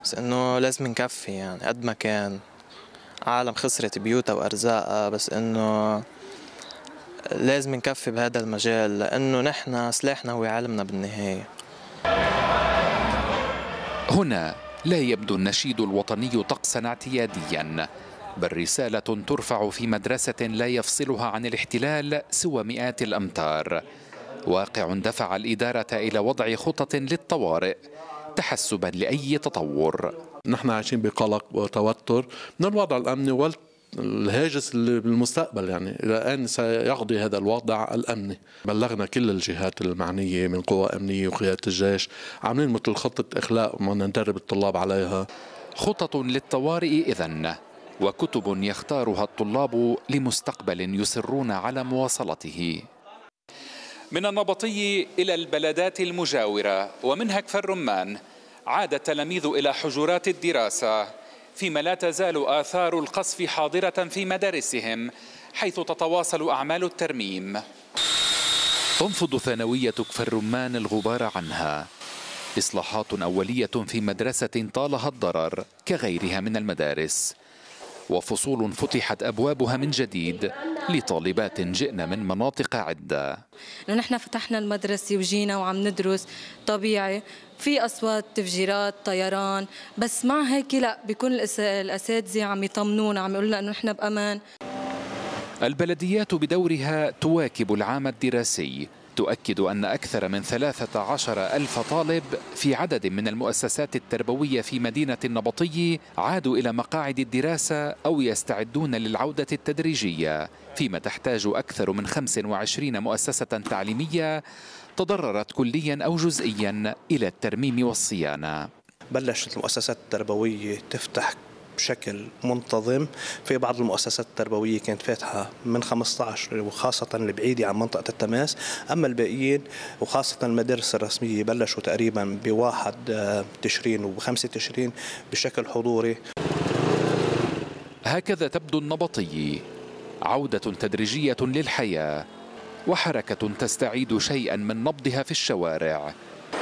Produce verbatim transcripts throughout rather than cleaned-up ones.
بس إنه لازم نكفي يعني قد ما كان عالم خسرت بيوتها وأرزاقها، بس إنه لازم نكفي بهذا المجال لأنه نحن سلاحنا هو علمنا بالنهاية. هنا لا يبدو النشيد الوطني طقسا اعتياديا، بل رسالة ترفع في مدرسة لا يفصلها عن الاحتلال سوى مئات الأمتار. واقع دفع الإدارة إلى وضع خطط للطوارئ تحسبا لأي تطور. نحن عايشين بقلق وتوتر من الوضع الأمني والهاجس اللي بالمستقبل، يعني إلى أين سيقضي هذا الوضع الأمني. بلغنا كل الجهات المعنية من قوى أمنية وقيادة الجيش، عاملين مثل خطة إخلاء وما ندرب الطلاب عليها. خطط للطوارئ إذن، وكتب يختارها الطلاب لمستقبل يصرون على مواصلته. من النبطي إلى البلدات المجاورة ومنها كفر رمان، عاد التلاميذ إلى حجرات الدراسة، فيما لا تزال آثار القصف حاضرة في مدارسهم، حيث تتواصل أعمال الترميم. تنفض ثانوية كفر رمان الغبار عنها. إصلاحات أولية في مدرسة طالها الضرر كغيرها من المدارس، وفصول فتحت أبوابها من جديد لطالبات جئن من مناطق عدة. نحن فتحنا المدرسة وجينا وعم ندرس طبيعي، في أصوات تفجيرات طيران، بس مع هيك لا بيكون الأساتذة عم يطمنونا، عم يقولوا لنا إنه نحن بأمان. البلديات بدورها تواكب العام الدراسي، تؤكد أن أكثر من ثلاثة عشر ألف طالب في عدد من المؤسسات التربوية في مدينة النبطي عادوا إلى مقاعد الدراسة أو يستعدون للعودة التدريجية، فيما تحتاج أكثر من خمس وعشرين مؤسسة تعليمية تضررت كليا أو جزئيا إلى الترميم والصيانة. بلشت المؤسسات التربوية تفتح بشكل منتظم، في بعض المؤسسات التربوية كانت فاتحة من خمسة عشر وخاصة البعيدة عن منطقة التماس، أما الباقيين وخاصة المدارس الرسمية بلشوا تقريبا بواحد تشرين وبخمسة تشرين بشكل حضوري. هكذا تبدو النبطي، عودة تدريجية للحياة وحركة تستعيد شيئا من نبضها في الشوارع،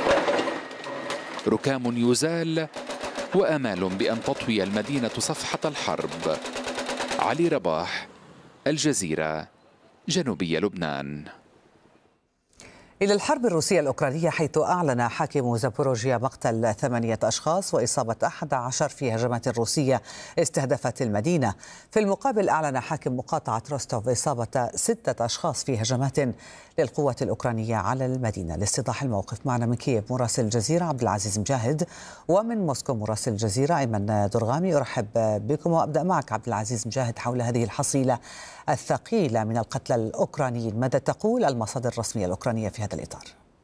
ركام يزال وآمال بأن تطوي المدينة صفحة الحرب. علي رباح، الجزيرة، جنوبي لبنان. إلى الحرب الروسية الأوكرانية، حيث أعلن حاكم زابوروجيا مقتل ثمانية أشخاص وإصابة أحد عشر في هجمات روسية استهدفت المدينة. في المقابل أعلن حاكم مقاطعة روستوف إصابة ستة أشخاص في هجمات للقوات الأوكرانية على المدينة. لاستيضاح الموقف معنا من كييف مراسل الجزيرة عبد العزيز مجاهد، ومن موسكو مراسل الجزيرة أيمن درغامي. أرحب بكم وأبدأ معك عبد العزيز مجاهد حول هذه الحصيلة الثقيلة من القتلى الأوكرانيين. ماذا تقول المصادر الرسمية الأوكرانية في هذا الإطار؟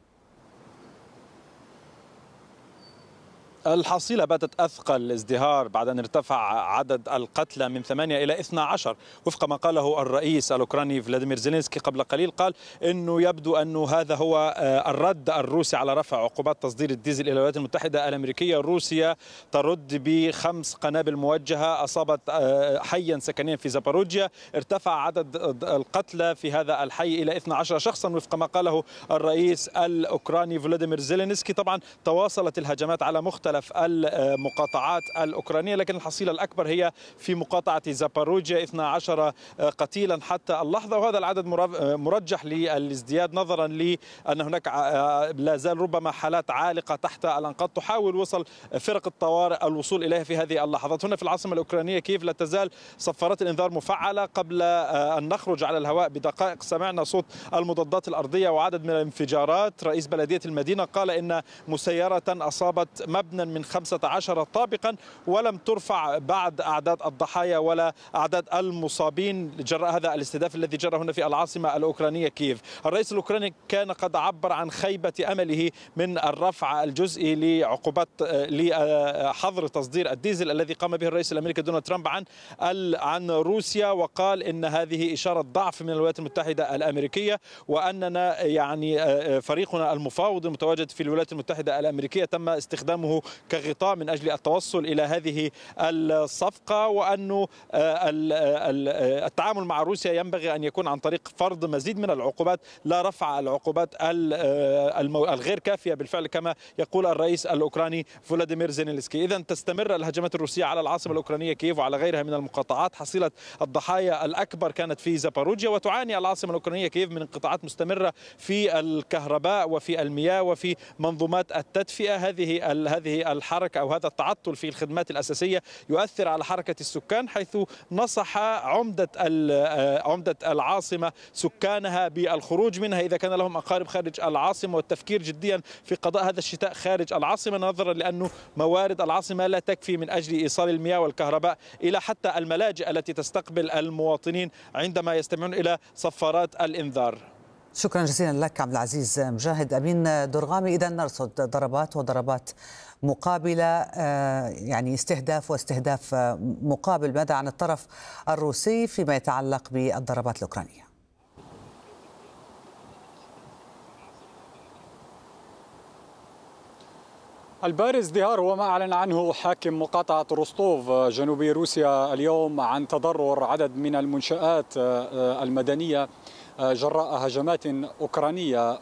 الحصيلة باتت أثقل الازدهار بعد أن ارتفع عدد القتلى من ثمانية إلى اثني عشر وفق ما قاله الرئيس الأوكراني فلاديمير زيلينسكي قبل قليل. قال أنه يبدو أنه هذا هو الرد الروسي على رفع عقوبات تصدير الديزل إلى الولايات المتحدة الأمريكية. روسيا ترد بخمس قنابل موجهة أصابت حيا سكنيا في زاباروجيا. ارتفع عدد القتلى في هذا الحي إلى اثني عشر شخصا وفق ما قاله الرئيس الأوكراني فلاديمير زيلينسكي. طبعا تواصلت الهجمات على مختلف المقاطعات الأوكرانية، لكن الحصيلة الأكبر هي في مقاطعة زاباروجيا، اثني عشر قتيلا حتى اللحظة، وهذا العدد مرجح للازدياد نظرا لأن هناك لا زال ربما حالات عالقة تحت الأنقاض تحاول وصل فرق الطوارئ الوصول إليها في هذه اللحظات. هنا في العاصمة الأوكرانية كييف لا تزال صفارات الإنذار مفعلة. قبل أن نخرج على الهواء بدقائق سمعنا صوت المضادات الأرضية وعدد من الانفجارات. رئيس بلدية المدينة قال إن مسيرة أصابت مبنى من خمسة عشر طابقا ولم ترفع بعد أعداد الضحايا ولا أعداد المصابين جراء هذا الاستهداف الذي جرى هنا في العاصمة الأوكرانية كييف. الرئيس الأوكراني كان قد عبر عن خيبة أمله من الرفع الجزئي لعقوبات لحظر تصدير الديزل الذي قام به الرئيس الأمريكي دونالد ترامب عن عن روسيا، وقال إن هذه إشارة ضعف من الولايات المتحدة الأمريكية، وأننا يعني فريقنا المفاوض المتواجد في الولايات المتحدة الأمريكية تم استخدامه كغطاء من أجل التوصل إلى هذه الصفقة، وأنه التعامل مع روسيا ينبغي أن يكون عن طريق فرض مزيد من العقوبات لا رفع العقوبات الغير كافية بالفعل كما يقول الرئيس الأوكراني فولاديمير زيلينسكي. إذا تستمر الهجمات الروسية على العاصمة الأوكرانية كييف وعلى غيرها من المقاطعات. حصيلة الضحايا الأكبر كانت في زاباروجيا، وتعاني العاصمة الأوكرانية كييف من انقطاعات مستمرة في الكهرباء وفي المياه وفي منظومات التدفئة. هذه هذه الحركة أو هذا التعطل في الخدمات الأساسية يؤثر على حركة السكان، حيث نصح عمدة عمدة العاصمة سكانها بالخروج منها إذا كان لهم أقارب خارج العاصمة، والتفكير جديا في قضاء هذا الشتاء خارج العاصمة، نظرا لأنه موارد العاصمة لا تكفي من أجل إيصال المياه والكهرباء إلى حتى الملاجئ التي تستقبل المواطنين عندما يستمعون إلى صفارات الإنذار. شكرا جزيلا لك عبد العزيز مجاهد. أمين درغامي، إذا نرصد ضربات وضربات مقابلة، يعني استهداف واستهداف مقابل، ماذا عن الطرف الروسي فيما يتعلق بالضربات الأوكرانية؟ البارز ازدهار هو ما أعلن عنه حاكم مقاطعة روستوف جنوبي روسيا اليوم عن تضرر عدد من المنشآت المدنية جراء هجمات أوكرانية،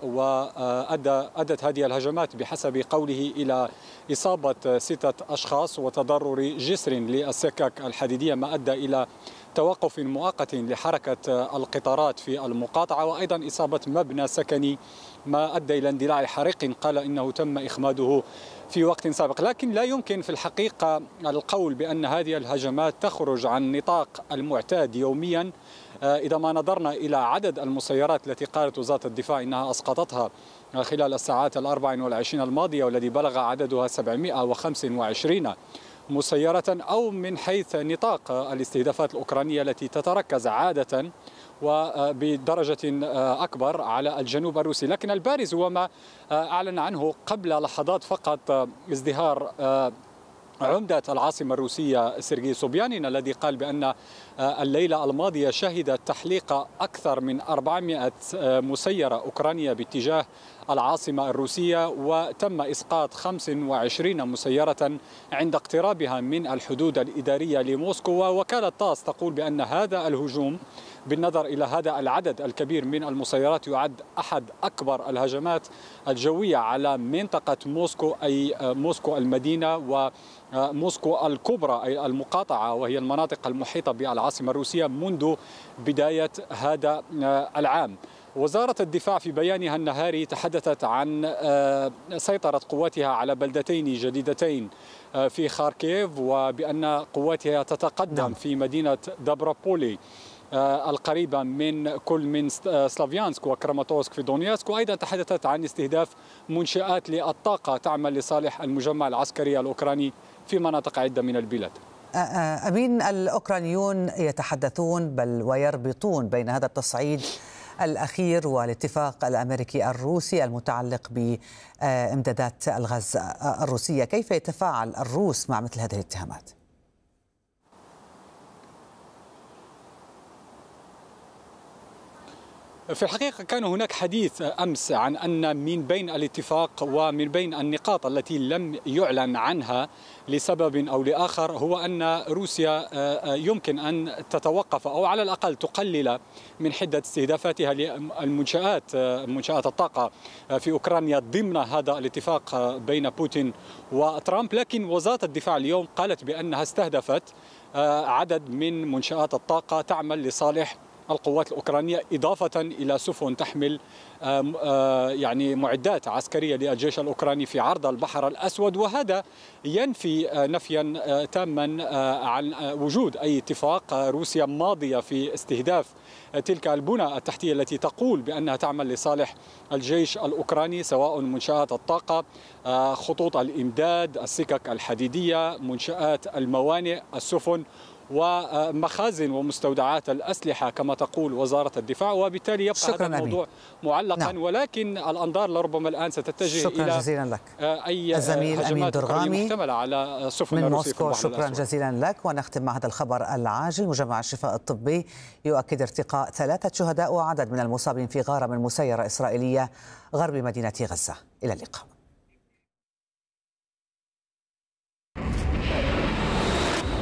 وأدت هذه الهجمات بحسب قوله إلى إصابة ستة أشخاص وتضرر جسر للسكك الحديدية، ما أدى إلى توقف مؤقت لحركة القطارات في المقاطعة، وأيضا إصابة مبنى سكني ما أدى إلى اندلاع حريق قال إنه تم إخماده في وقت سابق. لكن لا يمكن في الحقيقة القول بأن هذه الهجمات تخرج عن نطاق المعتاد يوميا إذا ما نظرنا إلى عدد المسيرات التي قالت وزارة الدفاع إنها أسقطتها خلال الساعات الأربع والعشرين الماضية، والذي بلغ عددها سبعمائة وخمسة وعشرين مسيرة، أو من حيث نطاق الاستهدافات الأوكرانية التي تتركز عادة وبدرجة أكبر على الجنوب الروسي. لكن البارز هو ما أعلن عنه قبل لحظات فقط ازدهار عمدة العاصمة الروسية سيرجي صوبيانين، الذي قال بأن الليلة الماضية شهدت تحليق أكثر من أربعمائة مسيرة أوكرانية باتجاه العاصمة الروسية، وتم إسقاط خمس وعشرين مسيرة عند اقترابها من الحدود الإدارية لموسكو. ووكالة تاس تقول بأن هذا الهجوم بالنظر إلى هذا العدد الكبير من المسيرات يعد أحد أكبر الهجمات الجوية على منطقة موسكو، أي موسكو المدينة وموسكو الكبرى أي المقاطعة، وهي المناطق المحيطة بالعاصمة الروسية منذ بداية هذا العام. وزارة الدفاع في بيانها النهاري تحدثت عن سيطرة قواتها على بلدتين جديدتين في خاركيف، وبأن قواتها تتقدم في مدينة دابرابولي القريبة من كل من سلافيانسك وكراماتورسك في دونياسك. وأيضا تحدثت عن استهداف منشآت للطاقة تعمل لصالح المجمع العسكري الأوكراني في مناطق عدة من البلاد. أمين، الأوكرانيون يتحدثون بل ويربطون بين هذا التصعيد الأخير والاتفاق الأمريكي الروسي المتعلق بإمدادات الغاز الروسية. كيف يتفاعل الروس مع مثل هذه الاتهامات؟ في الحقيقة كان هناك حديث أمس عن أن من بين الاتفاق ومن بين النقاط التي لم يعلن عنها لسبب أو لآخر هو أن روسيا يمكن أن تتوقف أو على الأقل تقلل من حدة استهدافاتها للمنشآت منشآت الطاقة في أوكرانيا ضمن هذا الاتفاق بين بوتين وترامب. لكن وزارة الدفاع اليوم قالت بأنها استهدفت عدد من منشآت الطاقة تعمل لصالح القوات الأوكرانية، إضافة إلى سفن تحمل يعني معدات عسكرية للجيش الأوكراني في عرض البحر الأسود. وهذا ينفي نفيا تاما عن وجود أي اتفاق. روسيا ماضية في استهداف تلك البنى التحتية التي تقول بأنها تعمل لصالح الجيش الأوكراني، سواء منشآت الطاقة، خطوط الإمداد، السكك الحديدية، منشآت الموانئ، السفن، ومخازن ومستودعات الأسلحة كما تقول وزارة الدفاع. وبالتالي يبقى هذا الموضوع معلقا. نعم. ولكن الأنظار لربما الآن ستتجه شكرا إلى جزيلا لك. أي الزميل أمين درغامي محتملة على سفن من الروسية موسكو. شكرا جزيلا لك. ونختم مع هذا الخبر العاجل. مجمع الشفاء الطبي يؤكد ارتقاء ثلاثة شهداء وعدد من المصابين في غارة من مسيرة إسرائيلية غرب مدينة غزة. إلى اللقاء.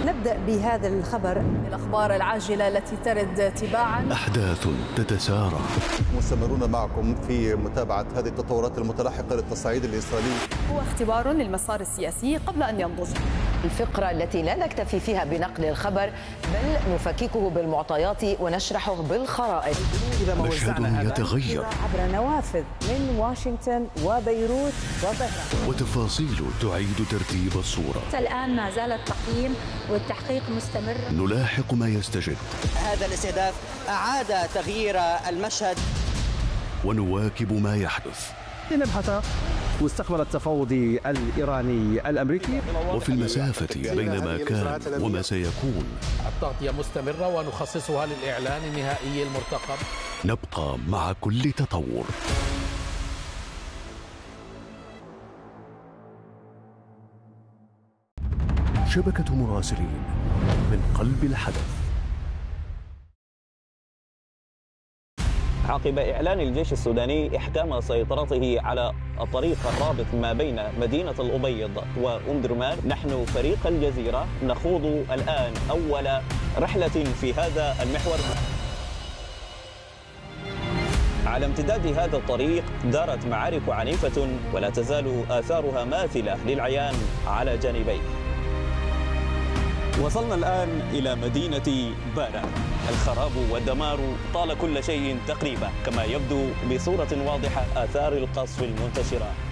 نبدأ بهذا الخبر. الأخبار العاجلة التي ترد تباعا. أحداث تتسارع. مستمرون معكم في متابعة هذه التطورات المتلاحقة للتصعيد الإسرائيلي. هو اختبار للمسار السياسي قبل أن ينضج. الفقرة التي لا نكتفي فيها بنقل الخبر بل نفككه بالمعطيات ونشرحه بالخرائط. مشهد يتغير عبر نوافذ من واشنطن وبيروت وطهران، وتفاصيل تعيد ترتيب الصورة. الآن ما زال التقييم والتحقيق مستمر. نلاحق ما يستجد. هذا الاستهداف أعاد تغيير المشهد ونواكب ما يحدث. لنبحث مستقبل التفاوض الإيراني الأمريكي. وفي المسافة بين ما كان وما سيكون التغطية مستمرة ونخصصها للإعلان النهائي المرتقب. نبقى مع كل تطور. شبكة مراسلين من قلب الحدث. عقب إعلان الجيش السوداني إحكام سيطرته على الطريق الرابط ما بين مدينة الأبيض وأم درمان، نحن فريق الجزيرة نخوض الآن أول رحلة في هذا المحور. على امتداد هذا الطريق دارت معارك عنيفة ولا تزال آثارها ماثلة للعيان على جانبيه. وصلنا الآن إلى مدينة بارا. الخراب والدمار طال كل شيء تقريبا، كما يبدو بصورة واضحة آثار القصف المنتشرة